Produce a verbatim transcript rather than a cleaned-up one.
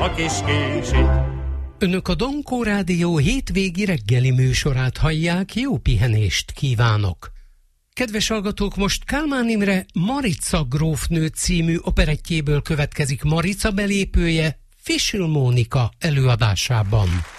a kis kisi. Önök a Dankó Rádió hétvégi reggeli műsorát hallják, jó pihenést kívánok! Kedves hallgatók, most Kálmán Imre Marica grófnő című operettjéből következik Marica belépője Fischl Mónika előadásában.